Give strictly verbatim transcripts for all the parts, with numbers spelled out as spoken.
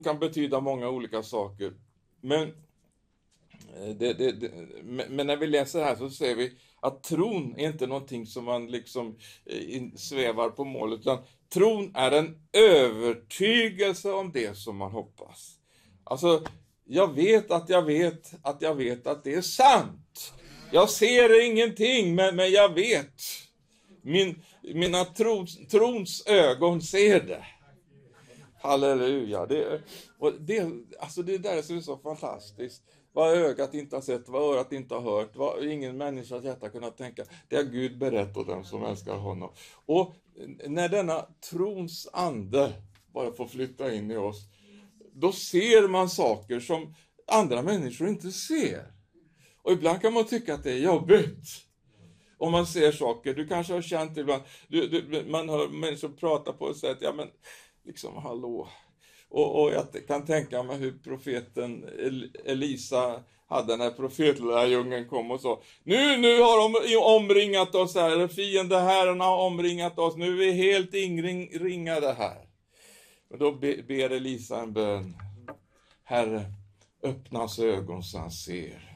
kan betyda många olika saker. Men, det, det, det, men när vi läser här så ser vi att tron är inte någonting som man liksom svävar på målet. Utan tron är en övertygelse om det som man hoppas. Alltså, jag vet att jag vet att jag vet att det är sant. Jag ser ingenting, men, men jag vet. Min, mina trons, trons ögon ser det. Halleluja. Det, och det, alltså det där är så fantastiskt. Vad ögat inte har sett, vad örat inte har hört, vad ingen människas hjärta kunnat tänka. Det har Gud berättat åt dem som älskar honom. Och när denna trons ande bara får flytta in i oss, då ser man saker som andra människor inte ser. Och ibland kan man tycka att det är jobbigt. Om man ser saker, du kanske har känt ibland, du, du, man hör människor prata på ett sätt, ja men liksom hallå. Och, och jag kan tänka mig hur profeten Elisa hade när profetlärjungen kom och sa, nu, nu har de omringat oss här, fiendeherrarna har omringat oss, nu är vi helt inringade här. Och då ber Elisa en bön, Herre, öppna hans ögon så han ser.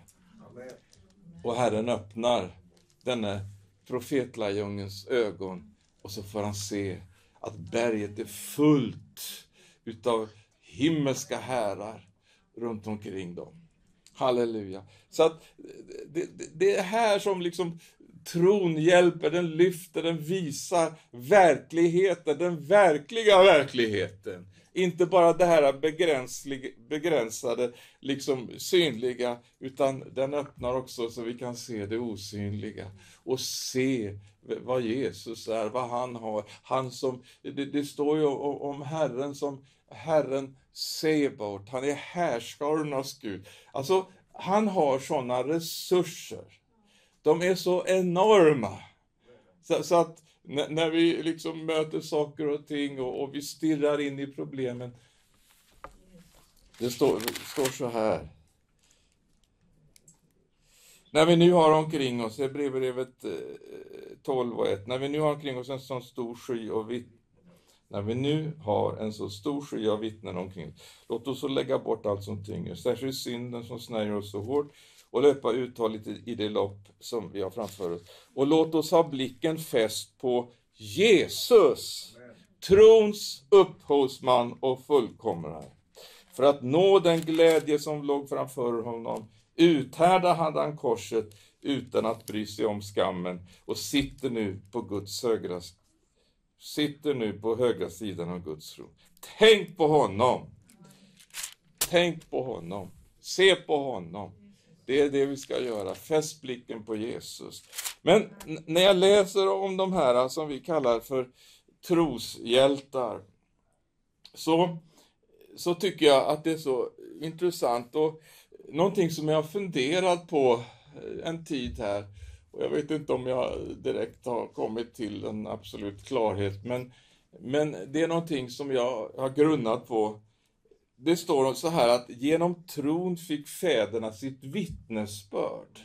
Och Herren öppnar denne profetlärjungens ögon och så får han se att berget är fullt utav himmelska härar runt omkring dem. Halleluja. Så att det, det, det är här som liksom tron hjälper, den lyfter, den visar verkligheten, den verkliga verkligheten. Inte bara det här begränsade, liksom synliga, utan den öppnar också så vi kan se det osynliga. Och se vad Jesus är, vad han har. Han som, det, det står ju om, om Herren som Herren Sebaot. Han är härskarornas Gud. Alltså, han har sådana resurser. De är så enorma. Så, så att när, när vi liksom möter saker och ting och, och vi stirrar in i problemen. Det står, det står så här. När vi nu har omkring oss, det är brevbrevet tolv och ett. När vi nu har omkring oss en sån stor sky och vitt. När vi nu har en så stor sky av vittnen omkring oss, låt oss så lägga bort allt som tynger, särskilt synden som snärjer oss så hårt, och löpa uthålligt i det lopp som vi har framför oss. Och låt oss ha blicken fäst på Jesus, trons upphovsman och fullkomnare. För att nå den glädje som låg framför honom, uthärdade han, han korset utan att bry sig om skammen, och sitter nu på Guds högra sitter nu på högra sidan av Guds tron. Tänk på honom. Tänk på honom. Se på honom. Det är det vi ska göra. Fäst blicken på Jesus. Men när jag läser om de här som vi kallar för troshjältar, så, så tycker jag att det är så intressant, och någonting som jag har funderat på en tid här. Och jag vet inte om jag direkt har kommit till en absolut klarhet. Men, men det är någonting som jag har grunnat på. Det står så här att genom tron fick fäderna sitt vittnesbörd.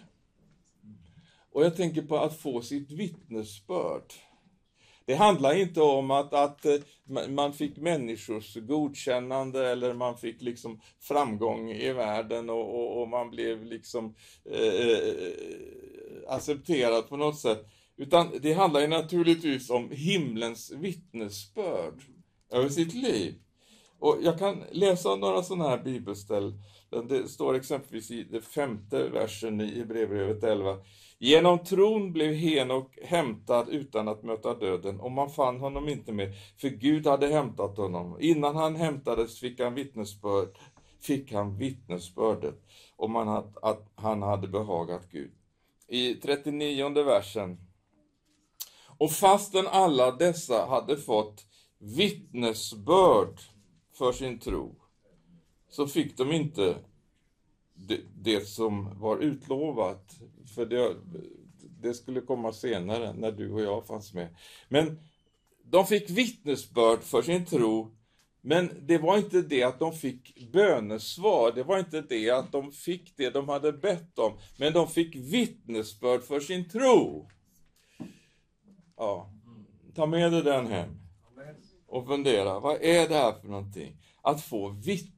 Och jag tänker på att få sitt vittnesbörd. Det handlar inte om att, att man fick människors godkännande eller man fick liksom framgång i världen och, och, och man blev liksom eh, accepterad på något sätt. Utan det handlar ju naturligtvis om himlens vittnesbörd över sitt liv. Och jag kan läsa några sådana här bibelställ. Det står exempelvis i det femte versen i brevbrevet elva. Genom tron blev Henok hämtad utan att möta döden, och man fann honom inte mer, för Gud hade hämtat honom. Innan han hämtades fick han vittnesbörd, fick han vittnesbördet om han att, att han hade behagat Gud. I trettionionde versen. Och fastän alla dessa hade fått vittnesbörd för sin tro, så fick de inte det, det som var utlovat. För det, det skulle komma senare när du och jag fanns med. Men de fick vittnesbörd för sin tro. Men det var inte det att de fick bönesvar. Det var inte det att de fick det de hade bett om. Men de fick vittnesbörd för sin tro. Ja, ta med dig den hem. Och fundera, vad är det här för någonting? Att få vittnesbörd